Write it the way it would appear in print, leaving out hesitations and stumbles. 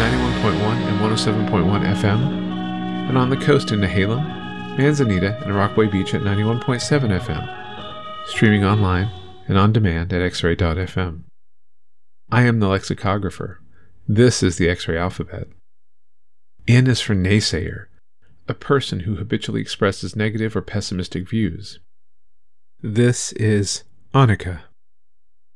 91.1 and 107.1 FM, and on the coast in Nehalem, Manzanita, and Rockaway Beach at 91.7 FM, streaming online and on demand at xray.fm. I am the lexicographer. This is the X-Ray alphabet. N is for naysayer, a person who habitually expresses negative or pessimistic views. This is Annika.